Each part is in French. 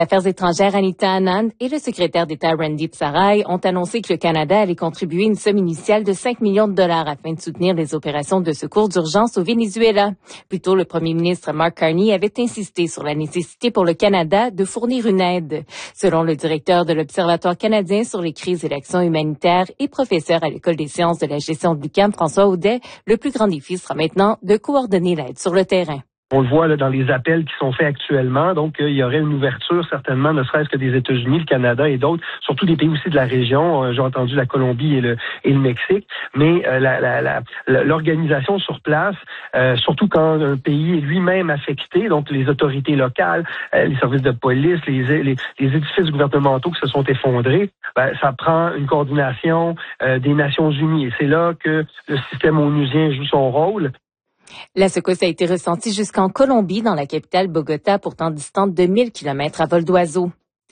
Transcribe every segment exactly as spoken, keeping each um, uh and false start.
Affaires étrangères Anita Anand et le secrétaire d'État Randeep Sarai ont annoncé que le Canada allait contribuer une somme initiale de cinq millions de dollars afin de soutenir les opérations de secours d'urgence au Venezuela. Plus tôt, le premier ministre Mark Carney avait insisté sur la nécessité pour le Canada de fournir une aide. Selon le directeur de l'Observatoire canadien sur les crises et l'action humanitaire et professeur à l'École des sciences de la gestion de l'U Q A M, François Audet, le plus grand défi sera maintenant de coordonner l'aide sur le terrain. On le voit là, dans les appels qui sont faits actuellement. Donc, euh, il y aurait une ouverture certainement, ne serait-ce que des États-Unis, le Canada et d'autres, surtout des pays aussi de la région. Euh, j'ai entendu la Colombie et le, et le Mexique. Mais euh, la, la, la, l'organisation sur place, euh, surtout quand un pays est lui-même affecté, donc les autorités locales, euh, les services de police, les, les, les édifices gouvernementaux qui se sont effondrés, ben, ça prend une coordination euh, des Nations Unies. Et c'est là que le système onusien joue son rôle. La secousse a été ressentie jusqu'en Colombie, dans la capitale Bogota, pourtant distante de mille kilomètres à vol d'oiseau.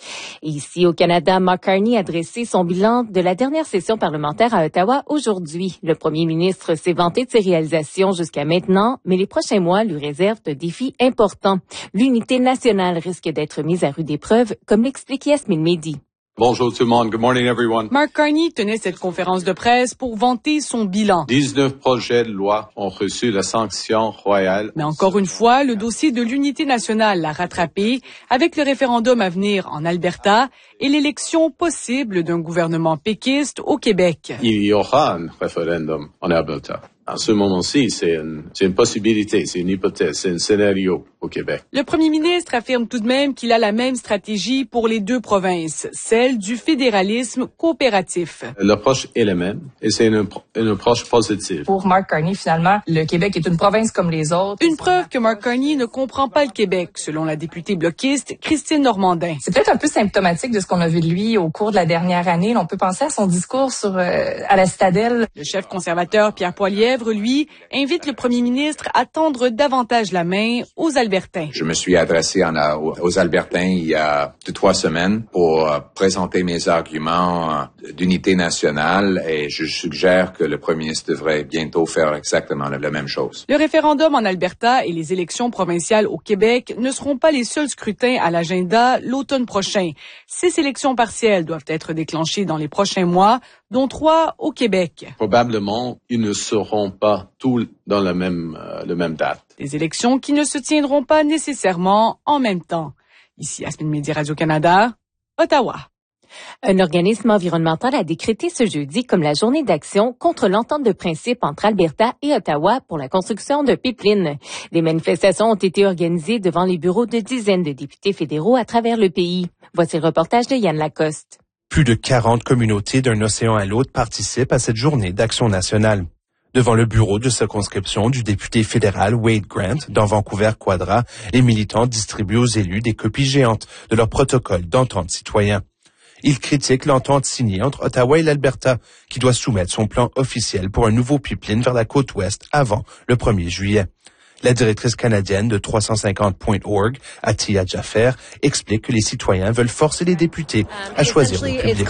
Et ici, au Canada, Mark Carney a dressé son bilan de la dernière session parlementaire à Ottawa aujourd'hui. Le premier ministre s'est vanté de ses réalisations jusqu'à maintenant, mais les prochains mois lui réservent de défis importants. L'unité nationale risque d'être mise à rude épreuve, comme l'explique Yasmine Mehdi. Bonjour tout le monde. Good morning, everyone. Mark Carney tenait cette conférence de presse pour vanter son bilan. dix-neuf projets de loi ont reçu la sanction royale. Mais encore une fois, le dossier de l'unité nationale l'a rattrapé avec le référendum à venir en Alberta et l'élection possible d'un gouvernement péquiste au Québec. Il y aura un référendum en Alberta. À ce moment-ci, c'est une, c'est une possibilité, c'est une hypothèse, c'est un scénario au Québec. Le premier ministre affirme tout de même qu'il a la même stratégie pour les deux provinces, celle du fédéralisme coopératif. L'approche est la même et c'est une, une approche positive. Pour Mark Carney, finalement, le Québec est une province comme les autres. Une preuve que Mark Carney ne comprend pas le Québec, selon la députée bloquiste Christine Normandin. C'est peut-être un peu symptomatique de ce qu'on a vu de lui au cours de la dernière année. On peut penser à son discours sur euh, à la Citadelle. Le chef conservateur Pierre Poilievre, lui, invite le premier ministre à tendre davantage la main aux Albertains. Je me suis adressé en, aux Albertains il y a deux, trois semaines pour euh, présenter mes arguments euh, d'unité nationale et je suggère que le premier ministre devrait bientôt faire exactement la, la même chose. Le référendum en Alberta et les élections provinciales au Québec ne seront pas les seuls scrutins à l'agenda l'automne prochain. Six élections partielles doivent être déclenchées dans les prochains mois, dont trois au Québec. Probablement, ils ne seront pas tous dans la même, euh, la même date. Des élections qui ne se tiendront pas nécessairement en même temps. Ici, Yasmine Mehdi, Radio-Canada, Ottawa. Un organisme environnemental a décrété ce jeudi comme la journée d'action contre l'entente de principe entre Alberta et Ottawa pour la construction de pipelines. Des manifestations ont été organisées devant les bureaux de dizaines de députés fédéraux à travers le pays. Voici le reportage de Yann Lacoste. Plus de quarante communautés d'un océan à l'autre participent à cette journée d'action nationale. Devant le bureau de circonscription du député fédéral Wade Grant dans Vancouver-Quadra, les militants distribuent aux élus des copies géantes de leur protocole d'entente citoyen. Ils critiquent l'entente signée entre Ottawa et l'Alberta, qui doit soumettre son plan officiel pour un nouveau pipeline vers la côte ouest avant le premier juillet. La directrice canadienne de trois cent cinquante point org, Atiya Jaffer, explique que les citoyens veulent forcer les députés à choisir le public.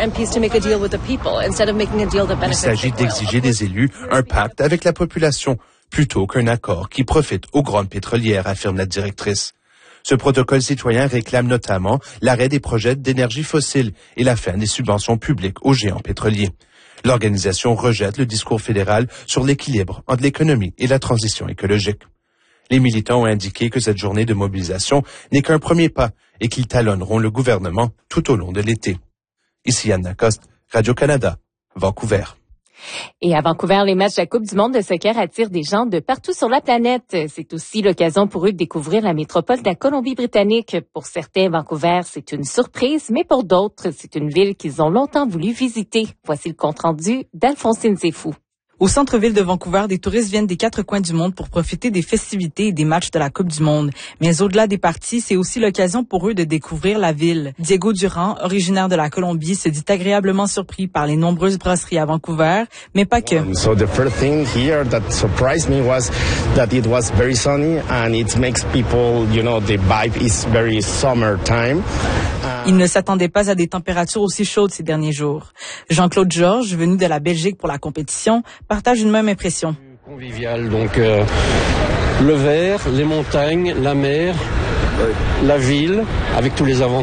Il s'agit d'exiger des élus un pacte avec la population plutôt qu'un accord qui profite aux grandes pétrolières, affirme la directrice. Ce protocole citoyen réclame notamment l'arrêt des projets d'énergie fossile et la fin des subventions publiques aux géants pétroliers. L'organisation rejette le discours fédéral sur l'équilibre entre l'économie et la transition écologique. Les militants ont indiqué que cette journée de mobilisation n'est qu'un premier pas et qu'ils talonneront le gouvernement tout au long de l'été. Ici Yann Lacoste, Radio-Canada, Vancouver. Et à Vancouver, les matchs de la Coupe du monde de soccer attirent des gens de partout sur la planète. C'est aussi l'occasion pour eux de découvrir la métropole de la Colombie-Britannique. Pour certains, Vancouver, c'est une surprise, mais pour d'autres, c'est une ville qu'ils ont longtemps voulu visiter. Voici le compte-rendu d'Alphonsine Zefou. Au centre-ville de Vancouver, des touristes viennent des quatre coins du monde pour profiter des festivités et des matchs de la Coupe du monde. Mais au-delà des parties, c'est aussi l'occasion pour eux de découvrir la ville. Diego Durand, originaire de la Colombie, se dit agréablement surpris par les nombreuses brasseries à Vancouver, mais pas que. So the first thing here that surprised me was that it was very sunny and it makes people, you know, the vibe is very summertime. Il ne s'attendait pas à des températures aussi chaudes ces derniers jours. Jean-Claude Georges, venu de la Belgique pour la compétition, partage une même impression. Convivial, donc euh, le verre, les montagnes, la mer, la ville, avec tous les avantages.